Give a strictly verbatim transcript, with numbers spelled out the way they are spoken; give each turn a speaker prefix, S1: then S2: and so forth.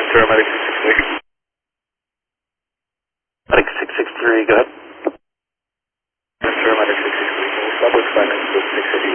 S1: sir, Medic six six three. Medic six six three, go ahead. Yes, sir, Medic six six three. Public finance, six six three.